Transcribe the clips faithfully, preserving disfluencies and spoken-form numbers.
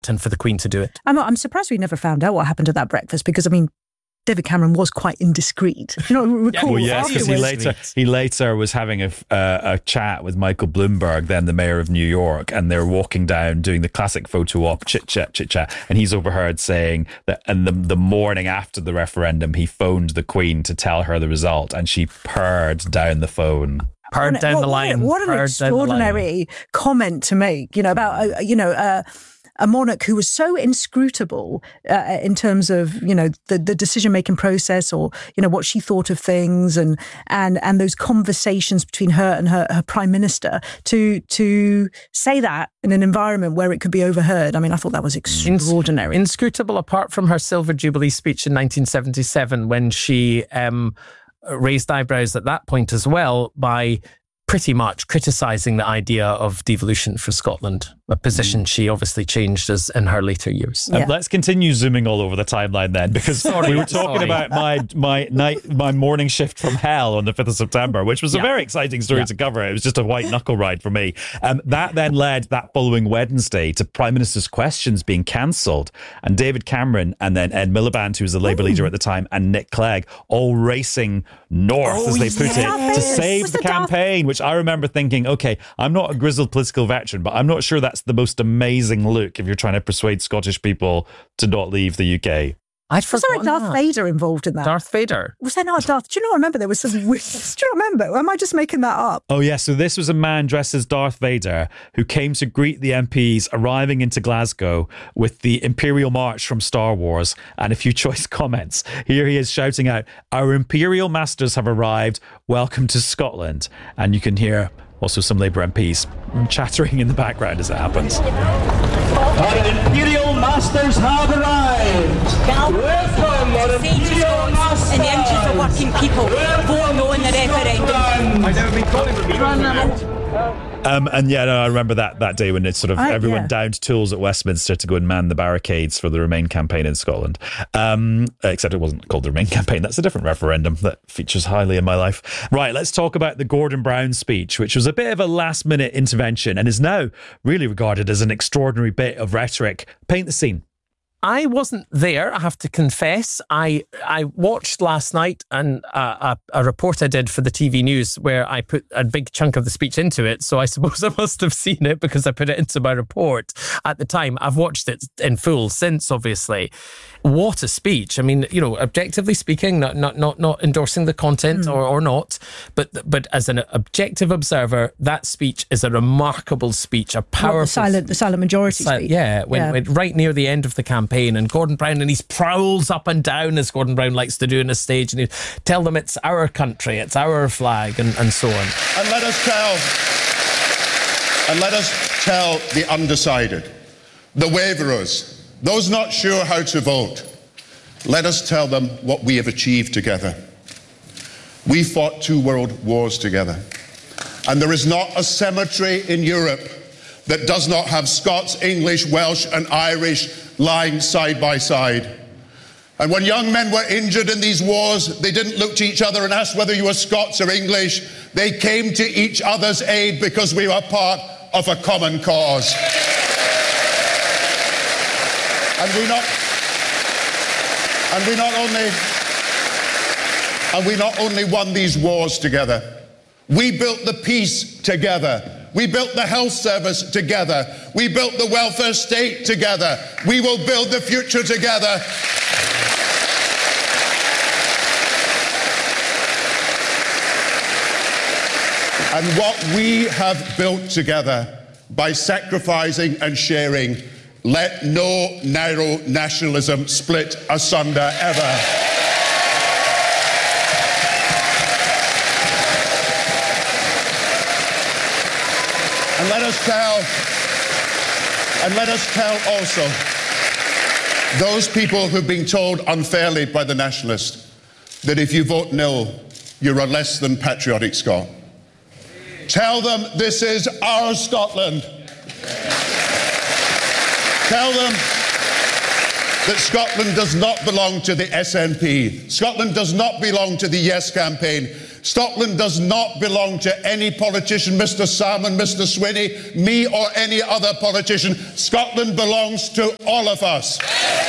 and for the Queen to do it. I'm, I'm surprised we never found out what happened at that breakfast, because, I mean, David Cameron was quite indiscreet. You know, recall well, yes, because he later he later was having a, uh, a chat with Michael Bloomberg, then the mayor of New York, and they're walking down doing the classic photo op, chit chat, chit chat, and he's overheard saying that. And the the morning after the referendum, he phoned the Queen to tell her the result, and she purred down the phone. Purred down what, the line. What, what an extraordinary comment to make. You know about uh, you know. Uh, a monarch who was so inscrutable uh, in terms of, you know, the, the decision-making process, or, you know, what she thought of things, and and and those conversations between her and her, her prime minister, to to say that in an environment where it could be overheard. I mean, I thought that was extraordinary. Inscrutable, apart from her Silver Jubilee speech in nineteen seventy-seven, when she um, raised eyebrows at that point as well by pretty much criticising the idea of devolution for Scotland, a position mm. she obviously changed as in her later years. Yeah. Um, let's continue zooming all over the timeline then, because sorry, we were talking sorry. about my my night my morning shift from hell on the fifth of September, which was yeah. a very exciting story yeah. to cover. It was just a white knuckle ride for me. Um, that then led that following Wednesday to Prime Minister's Questions being cancelled, and David Cameron and then Ed Miliband, who was the Labour Ooh. leader at the time, and Nick Clegg all racing north, oh, as they put yes. it, to save was the campaign, which I remember thinking, okay, I'm not a grizzled political veteran, but I'm not sure that's the most amazing look if you're trying to persuade Scottish people to not leave the U K. I'd was there a Darth that. Vader involved in that? Darth Vader? Was there not a Darth? Do you not remember there was some weird... Do you not remember? Am I just making that up? Oh, yeah. So this was a man dressed as Darth Vader who came to greet the M Ps arriving into Glasgow with the Imperial March from Star Wars and a few choice comments. Here he is shouting out, "Our Imperial masters have arrived. Welcome to Scotland." And you can hear also some Labour M Ps chattering in the background as it happens. Our Imperial masters have arrived. Welcome, our Imperial masters. In the interest of working people, vote no in the referendum. I've never been calling for people. Um, and yeah, no, I remember that that day when it's sort of I, everyone yeah. downed tools at Westminster to go and man the barricades for the Remain campaign in Scotland. Um, except it wasn't called the Remain campaign. That's a different referendum that features highly in my life. Right, let's talk about the Gordon Brown speech, which was a bit of a last minute intervention and is now really regarded as an extraordinary bit of rhetoric. Paint the scene. I wasn't there, I have to confess. I I watched last night and a, a, a report I did for the T V News where I put a big chunk of the speech into it. So I suppose I must have seen it because I put it into my report at the time. I've watched it in full since, obviously. What a speech. I mean, you know, objectively speaking, not not not, not endorsing the content mm. or, or not, but but as an objective observer, that speech is a remarkable speech, a powerful... Not the silent, the silent majority si- speech. Yeah, when, yeah. when right near the end of the campaign, and Gordon Brown, and he prowls up and down, as Gordon Brown likes to do on a stage, and he tell them it's our country, it's our flag, and, and so on. And let us tell, and let us tell the undecided, the waverers, those not sure how to vote, let us tell them what we have achieved together. We fought two world wars together, and there is not a cemetery in Europe that does not have Scots, English, Welsh and Irish lying side by side. And when young men were injured in these wars, they didn't look to each other and ask whether you were Scots or English. They came to each other's aid because we were part of a common cause. And we not, and we not only, and we not only won these wars together, we built the peace together. We built the health service together. We built the welfare state together. We will build the future together. And what we have built together by sacrificing and sharing, let no narrow nationalism split asunder ever. And let us tell, and let us tell also those people who've been told unfairly by the nationalists that if you vote nil, you're a less than patriotic Scot. Tell them this is our Scotland. Tell them, that Scotland does not belong to the S N P. Scotland does not belong to the Yes campaign. Scotland does not belong to any politician, Mister Salmon, Mister Swinney, me or any other politician. Scotland belongs to all of us.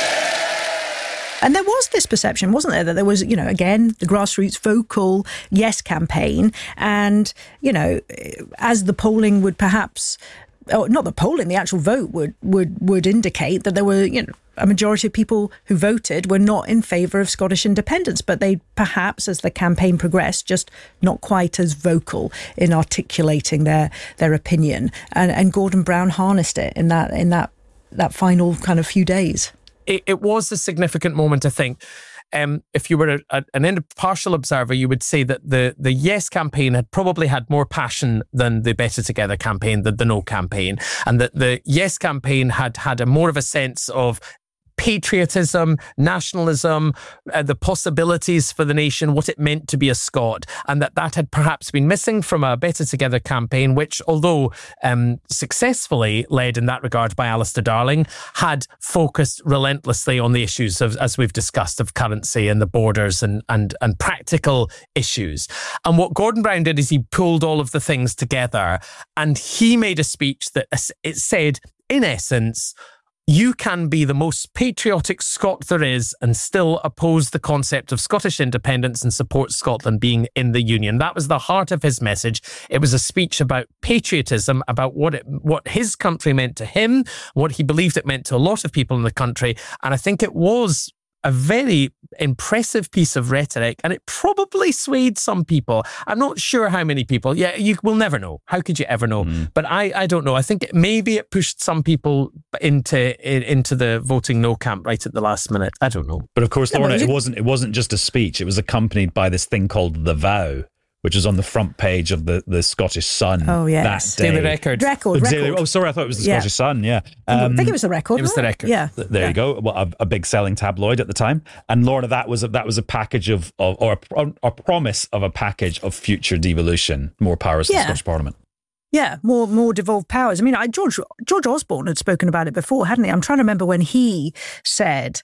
And there was this perception, wasn't there, that there was, you know, again, the grassroots vocal Yes campaign. And, you know, as the polling would perhaps, or not the polling, the actual vote would, would, would indicate that there were, you know, a majority of people who voted were not in favour of Scottish independence, but they perhaps, as the campaign progressed, just not quite as vocal in articulating their their opinion. And, and Gordon Brown harnessed it in that in that that final kind of few days. It, it was a significant moment, I think. Um, if you were a, a, an impartial observer, you would say that the, the Yes campaign had probably had more passion than the Better Together campaign, than the No campaign, and that the Yes campaign had had a more of a sense of patriotism, nationalism, uh, the possibilities for the nation, what it meant to be a Scot, and that that had perhaps been missing from a Better Together campaign, which, although um, successfully led in that regard by Alistair Darling, had focused relentlessly on the issues of, as we've discussed, of currency and the borders and and and practical issues. And what Gordon Brown did is he pulled all of the things together, and he made a speech that it said, in essence, you can be the most patriotic Scot there is and still oppose the concept of Scottish independence and support Scotland being in the Union. That was the heart of his message. It was a speech about patriotism, about what it, what his country meant to him, what he believed it meant to a lot of people in the country. And I think it was a very impressive piece of rhetoric, and it probably swayed some people. I'm not sure how many people. Yeah, you will never know. How could you ever know? Mm. But I, I don't know. I think it, maybe it pushed some people into into the voting no camp right at the last minute. I don't know. But of course, Lorna, yeah, it wasn't it wasn't just a speech. It was accompanied by this thing called The Vow, which is on the front page of the, the Scottish Sun. Oh, yes. That day. Daily Record. Record, oh, record. Daily, oh, sorry, I thought it was the Yeah. Scottish Sun, yeah. Um, I think it was the Record. It was the Record. Yeah. There yeah. you go. Well, a, a big selling tabloid at the time. And Lorna, that was a, that was a package of, of or a, a promise of a package of future devolution, more powers to Yeah. the Scottish Parliament. Yeah, more more devolved powers. I mean, I, George George Osborne had spoken about it before, hadn't he? I'm trying to remember when he said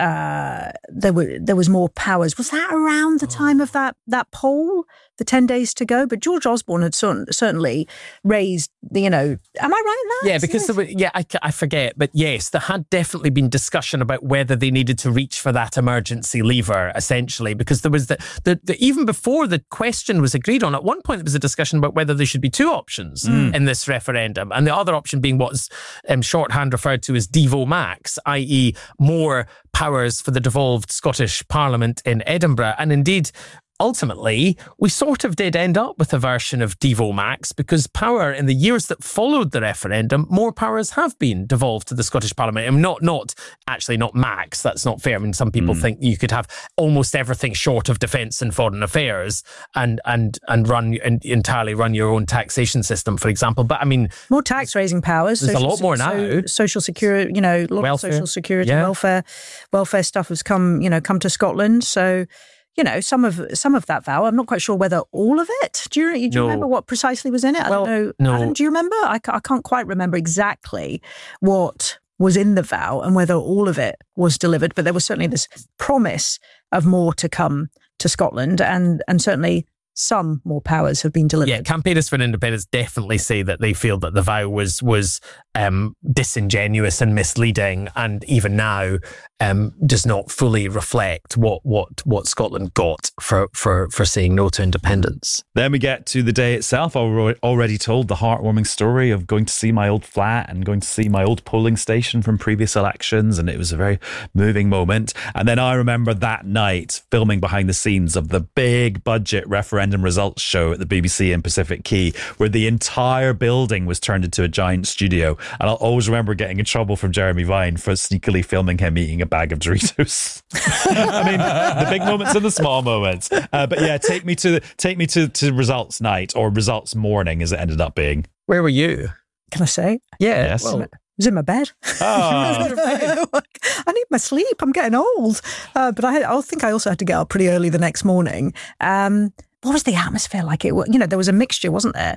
uh, there were there was more powers. Was that around the time of that that poll, the ten days to go? But George Osborne had cer- certainly raised the, you know, am I right in that? Yeah, because there were, yeah, I, I forget, but yes, there had definitely been discussion about whether they needed to reach for that emergency lever, essentially, because there was the, the, the even before the question was agreed on, at one point there was a discussion about whether there should be two options mm. in this referendum, and the other option being what's um, shorthand referred to as Devo Max, that is more powers for the devolved Scottish Parliament in Edinburgh. And indeed, ultimately, we sort of did end up with a version of Devo Max, because power in the years that followed the referendum, more powers have been devolved to the Scottish Parliament. And not, not actually not max. That's not fair. I mean, some people mm. think you could have almost everything short of defence and foreign affairs and and and run and entirely run your own taxation system, for example. But I mean, more tax raising powers. There's social, a lot more now. So, social security, you know, a lot welfare. of social security, yeah. welfare, welfare stuff has come, you know, come to Scotland. So, you know, some of some of that vow, I'm not quite sure whether all of it. Do you, do you no. remember what precisely was in it? I well, don't know. No. Adam, do you remember? I, I can't quite remember exactly what was in the vow and whether all of it was delivered. But there was certainly this promise of more to come to Scotland, and and certainly some more powers have been delivered. Yeah, campaigners for independence definitely say that they feel that the vow was was um, disingenuous and misleading, and even now um, does not fully reflect what what what Scotland got for for for saying no to independence. Then we get to the day itself. I already told the heartwarming story of going to see my old flat and going to see my old polling station from previous elections, and it was a very moving moment. And then I remember that night filming behind the scenes of the big budget referendum results show at the B B C in Pacific Quay, where the entire building was turned into a giant studio. And I'll always remember getting in trouble from Jeremy Vine for sneakily filming him eating a bag of Doritos. I mean, the big moments and the small moments. Uh, but yeah, take me to take me to, to results night, or results morning, as it ended up being. Where were you? Can I say? Yeah, yes. Well, I was in my bed. Oh. I need my sleep. I'm getting old. Uh, but I, had, I think I also had to get up pretty early the next morning. Um, what was the atmosphere like? It, you know, there was a mixture, wasn't there?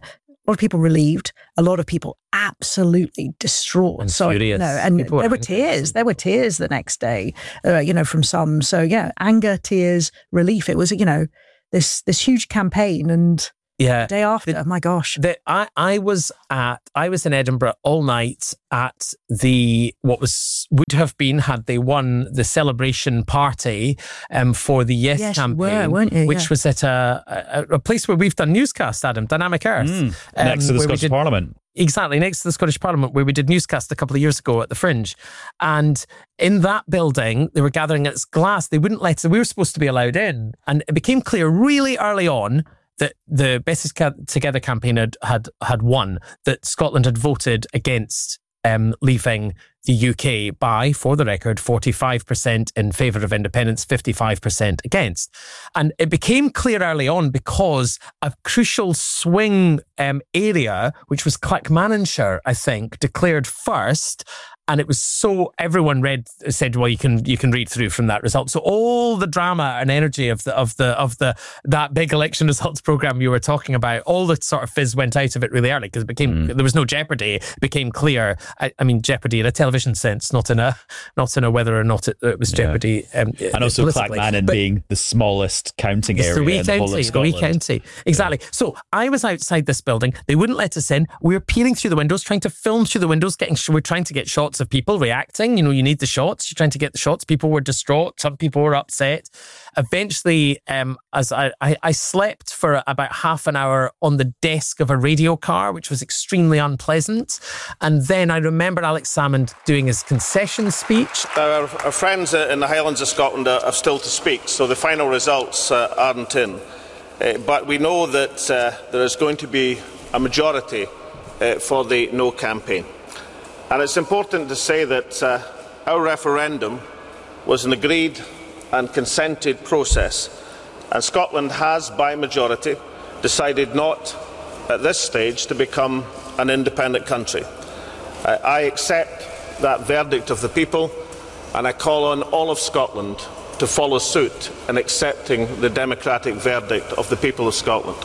A lot of people relieved, a lot of people absolutely distraught. And so, furious. No, and People were there were angry. tears. There were tears the next day, uh, you know, from some. So yeah, anger, tears, relief. It was, you know, this this huge campaign, and Yeah. the day after, The- my gosh. The, I, I was at I was in Edinburgh all night at the what was would have been had they won the celebration party um, for the Yes, Yes, you campaign, were, weren't you? which Yeah. was at a, a a place where we've done newscast, Adam, Dynamic Earth, Mm, um, next to the where we Scottish did- Parliament. Exactly, next to the Scottish Parliament, where we did newscast a couple of years ago at the Fringe. And in that building, they were gathering, it's glass. They wouldn't let us, we were supposed to be allowed in. And it became clear really early on that the Best Together campaign had, had, had won, that Scotland had voted against um, leaving the U K by, for the record, forty-five percent in favour of independence, fifty-five percent against. And it became clear early on because a crucial swing um, area, which was Clackmannanshire, I think, declared first. And it was so everyone read said, well, you can you can read through from that result. So all the drama and energy of the of the of the that big election results program you were talking about, all the sort of fizz went out of it really early because it became there was no jeopardy. It became clear. I, I mean, jeopardy in a television sense, not in a not in a whether or not it, it was jeopardy. Um, And also politically. Clackmannan But- being the smallest counting it's area the wee in the whole county, of the wee Scotland. county. Exactly. So I was outside this building. They wouldn't let us in. We were peering through the windows, trying to film through the windows, getting we're trying to get shots of people reacting. You know, you need the shots. You're trying to get the shots. People were distraught. Some people were upset. Eventually, um, as I, I, I slept for about half an hour on the desk of a radio car, which was extremely unpleasant. And then I remember Alex Salmond doing his concession speech. Our, our friends in the Highlands of Scotland are, are still to speak, so the final results uh, aren't in. Uh, but we know that uh, there is going to be a majority uh, for the No campaign. And it's important to say that uh, our referendum was an agreed and consented process, and Scotland has, by majority, decided not at this stage to become an independent country. Uh, I accept that verdict of the people, and I call on all of Scotland to follow suit in accepting the democratic verdict of the people of Scotland.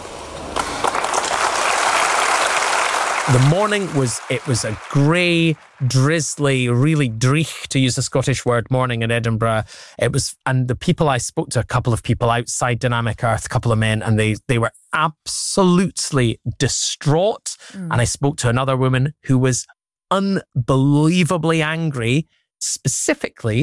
The morning was, it was a grey, drizzly, really dreich, to use a Scottish word, morning in Edinburgh. It was, and the people I spoke to, a couple of people outside Dynamic Earth, a couple of men, and they, they were absolutely distraught. Mm. And I spoke to another woman who was unbelievably angry, specifically